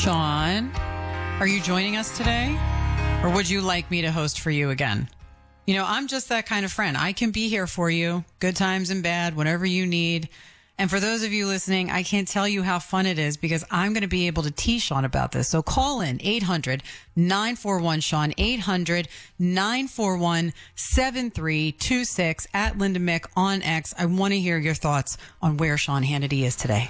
Sean, are you joining us today? Or would you like me to host for you again? You know, I'm just that kind of friend. I can be here for you, good times and bad, whatever you need. And for those of you listening, I can't tell you how fun it is because I'm going to be able to tease Sean about this. So call in 800-941-SEAN, 800-941-7326 at Linda Mick on X. I want to hear your thoughts on where Sean Hannity is today.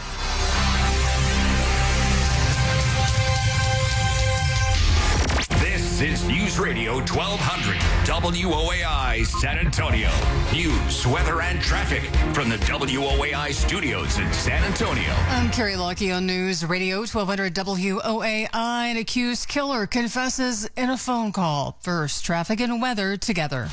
This is News Radio 1200 WOAI San Antonio. News, weather, and traffic from the WOAI studios in San Antonio. I'm Carrie Lockie on News Radio 1200 WOAI. An accused killer confesses in a phone call. First, traffic and weather together.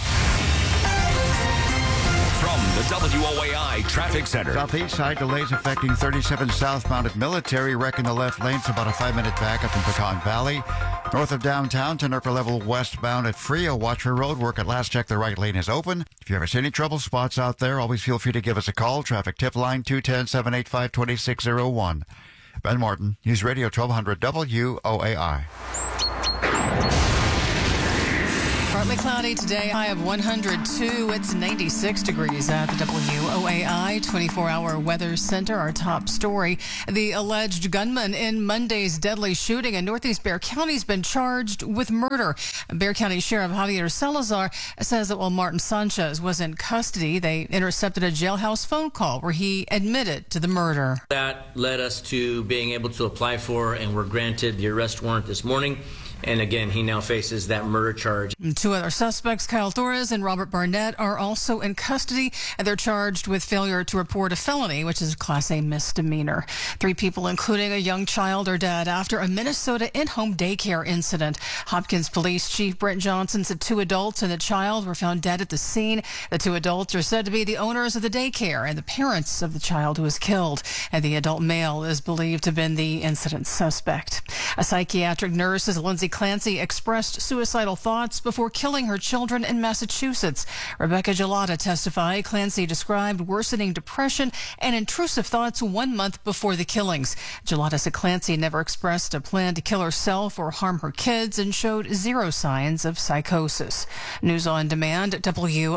From the WOAI Traffic Center. Southeast side delays affecting 37 southbound at Military. Wrecking the left lane's about a 5-minute backup in Pecan Valley. North of downtown to upper level westbound at Frio. Watch for road work. At last check, the right lane is open. If you ever see any trouble spots out there, always feel free to give us a call. Traffic tip line 210-785-2601. Ben Martin, News Radio 1200 WOAI. Partly cloudy today, high of 102. It's 96 degrees at the WOAI 24-hour weather center. Our top story, the alleged gunman in Monday's deadly shooting in Northeast Bexar County has been charged with murder. Bexar County Sheriff Javier Salazar says that while Martin Sanchez was in custody, they intercepted a jailhouse phone call where he admitted to the murder. That led us to being able to apply for and were granted the arrest warrant this morning. And again, he now faces that murder charge. Two other suspects, Kyle Torres and Robert Barnett, are also in custody, and they're charged with failure to report a felony, which is a Class A misdemeanor. 3 people, including a young child, are dead after a Minnesota in-home daycare incident. Hopkins Police Chief Brent Johnson said 2 adults and a child were found dead at the scene. The 2 adults are said to be the owners of the daycare and the parents of the child who was killed. And the adult male is believed to have been the incident suspect. A psychiatric nurse, Lindsay Clancy, expressed suicidal thoughts before killing her children in Massachusetts. Rebecca Gelada testified. Clancy described worsening depression and intrusive thoughts 1 month before the killings. Gelada said Clancy never expressed a plan to kill herself or harm her kids and showed 0 signs of psychosis. News on demand at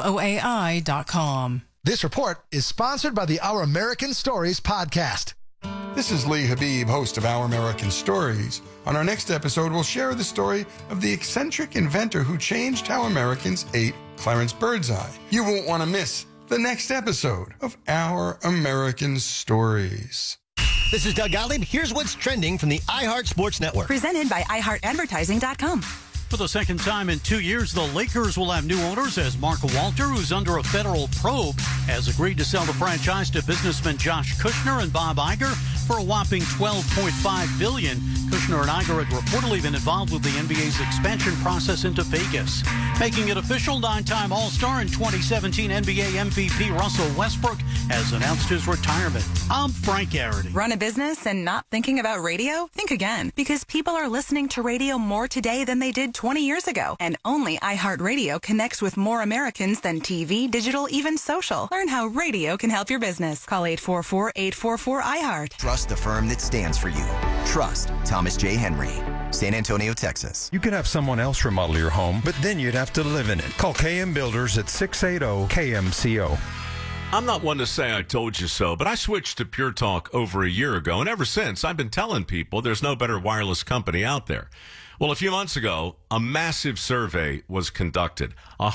WOAI.com. This report is sponsored by the Our American Stories podcast. This is Lee Habib, host of Our American Stories. On our next episode, we'll share the story of the eccentric inventor who changed how Americans ate, Clarence Birdseye. You won't want to miss the next episode of Our American Stories. This is Doug Gottlieb. Here's what's trending from the iHeart Sports Network. Presented by iHeartAdvertising.com. For the second time in 2 years, the Lakers will have new owners as Mark Walter, who's under a federal probe, has agreed to sell the franchise to businessmen Josh Kushner and Bob Iger for a whopping $12.5 billion. Kushner and Iger had reportedly been involved with the NBA's expansion process into Vegas. Making it official, 9-time All-Star and 2017 NBA MVP Russell Westbrook has announced his retirement. I'm Frank Garrity. Run a business and not thinking about radio? Think again, because people are listening to radio more today than they did 20 years ago. And only iHeartRadio connects with more Americans than TV, digital, even social. Learn how radio can help your business. Call 844-844-iHeart. Trust the firm that stands for you. Trust Thomas J. Henry. San Antonio, Texas. You could have someone else remodel your home, but then you'd have to live in it. Call KM Builders at 680-KMCO. I'm not one to say I told you so, but I switched to Pure Talk over a year ago, and ever since, I've been telling people there's no better wireless company out there. Well, a few months ago, a massive survey was conducted.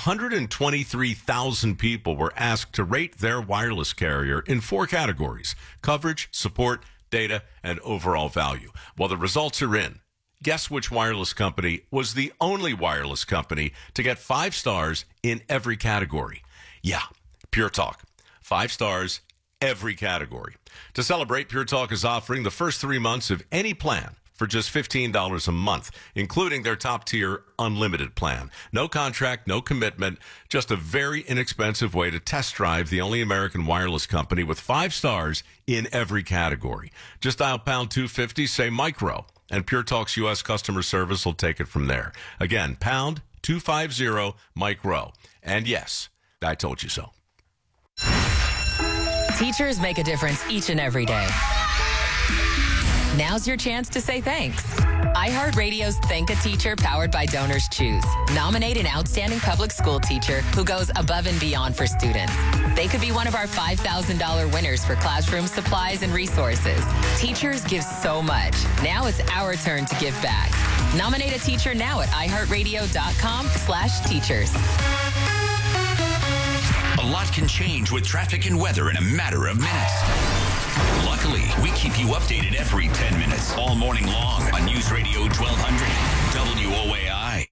123,000 people were asked to rate their wireless carrier in 4 categories: coverage, support, data, and overall value. Well, the results are in. Guess which wireless company was the only wireless company to get 5 stars in every category? Yeah, Pure Talk. 5 stars, every category. To celebrate, Pure Talk is offering the first 3 months of any plan for just $15 a month, including their top-tier unlimited plan. No contract, no commitment, just a very inexpensive way to test drive the only American wireless company with 5 stars in every category. Just dial pound 250, say micro, and Pure Talk's U.S. customer service will take it from there. Again, pound 250 micro. And yes, I told you so. Teachers make a difference each and every day. Now's your chance to say thanks. iHeartRadio's Thank a Teacher, powered by Donors Choose. Nominate an outstanding public school teacher who goes above and beyond for students. They could be one of our $5,000 winners for classroom supplies and resources. Teachers give so much. Now it's our turn to give back. Nominate a teacher now at iHeartRadio.com/teachers. A lot can change with traffic and weather in a matter of minutes. Luckily, we keep you updated every 10 minutes, all morning long on News Radio 1200 WOAI.